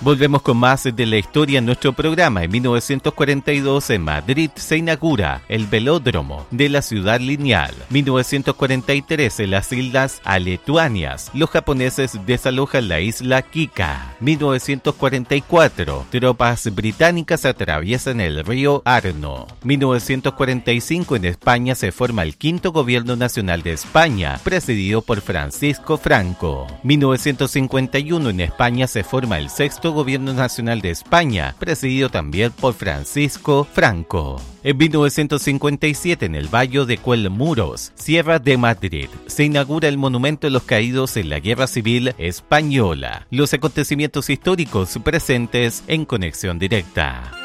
Volvemos con más de la historia en nuestro programa. En 1942 en Madrid se inaugura el velódromo de la Ciudad Lineal. 1943 en las Islas Aleutianas los japoneses desalojan la isla Kika. 1944 tropas británicas atraviesan el río Arno. 1945 en España se forma el quinto gobierno nacional de España, presidido por Francisco Franco. 1951 en España se forma el sexto gobierno nacional de España, presidido también por Francisco Franco. En 1957 en el Valle de Cuelmuros, Sierra de Madrid, se inaugura el monumento a los caídos en la Guerra Civil Española. Los acontecimientos históricos presentes en Conexión Directa.